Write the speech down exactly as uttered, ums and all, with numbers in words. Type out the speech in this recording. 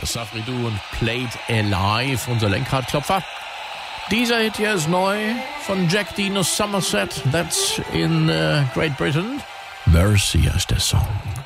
Das Safri Duo und Played Alive, unser Lenkradklopfer. Dieser Hit hier ist neu von Jack Dean aus Somerset. That's in uh, Great Britain. Mercy heißt der Song.